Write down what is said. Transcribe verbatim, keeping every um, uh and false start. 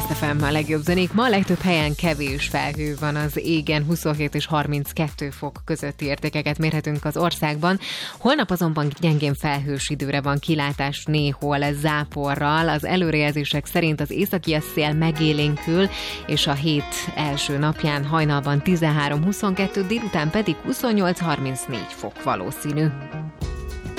Kiss ef em, a legjobb zenék. Ma a legtöbb helyen kevés felhő van az égen, huszonhét és harminckettő fok közötti értékeket mérhetünk az országban. Holnap azonban gyengén felhős időre van kilátás, néhol záporral. Az előrejelzések szerint az északi szél megélénkül, és a hét első napján hajnalban tizenhárom huszonkettő, délután pedig huszonnyolc harmincnégy fok valószínű.